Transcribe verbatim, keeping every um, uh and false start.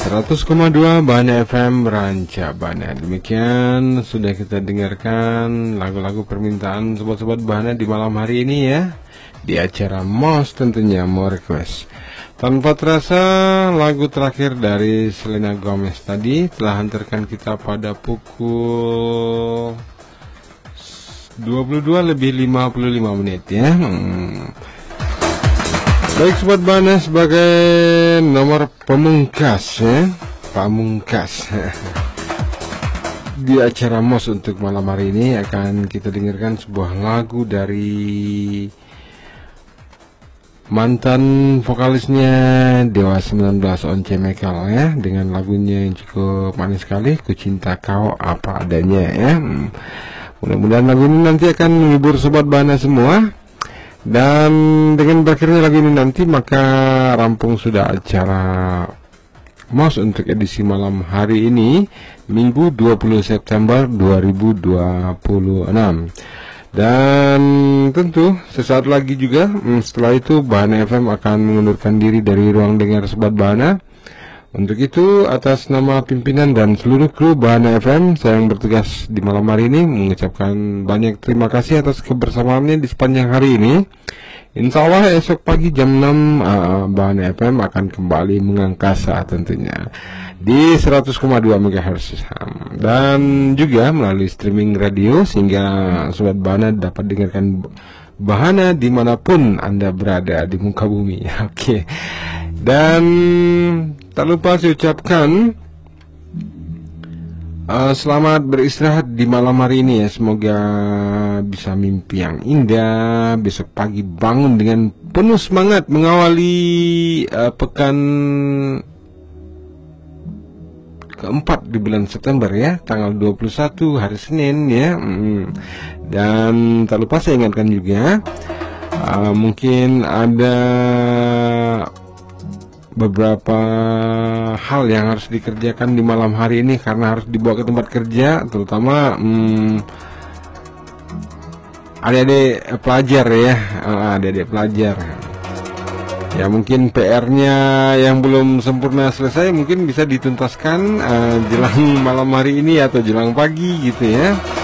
seratus koma dua Bana F M Rancabana. Demikian sudah kita dengarkan lagu-lagu permintaan sobat-sobat Bana di malam hari ini ya, di acara Mos tentunya More Request. Tanpa terasa, lagu terakhir dari Selena Gomez tadi telah hantarkan kita pada pukul dua puluh dua lebih lima puluh lima menit ya. hmm. Baik sobat Bana, sebagai nomor pemungkas ya, pamungkas di acara Mos untuk malam hari ini akan kita dengarkan sebuah lagu dari mantan vokalisnya Dewa sembilan belas Once Mekel ya, dengan lagunya yang cukup manis sekali, Ku Cinta Kau Apa Adanya ya. hmm. Mudah-mudahan lagu ini nanti akan menghibur sobat Bana semua. Dan dengan berakhirnya lagu ini nanti, maka rampung sudah acara Mos untuk edisi malam hari ini, Minggu dua puluh September dua ribu dua puluh enam. Dan tentu sesaat lagi juga setelah itu Bana F M akan mengundurkan diri dari ruang dengar sobat Bana. Untuk itu, atas nama pimpinan dan seluruh kru Bana F M, saya yang bertugas di malam hari ini mengucapkan banyak terima kasih atas kebersamaannya di sepanjang hari ini. Insya Allah esok pagi jam enam uh, Bana F M akan kembali mengangkasa tentunya di seratus koma dua megahertz dan juga melalui streaming radio, sehingga sobat Bana dapat dengarkan Bahana dimanapun Anda berada di muka bumi. Oke, okay. Dan tak lupa saya ucapkan uh, selamat beristirahat di malam hari ini ya. Semoga bisa mimpi yang indah, besok pagi bangun dengan penuh semangat mengawali uh, pekan keempat di bulan September ya, tanggal dua puluh satu hari Senin ya. hmm. Dan tak lupa saya ingatkan juga, uh, mungkin ada beberapa hal yang harus dikerjakan di malam hari ini karena harus dibawa ke tempat kerja, terutama hmm, adik-adik pelajar ya, adik-adik pelajar ya. Mungkin P R-nya yang belum sempurna selesai mungkin bisa dituntaskan uh, jelang malam hari ini atau jelang pagi gitu ya.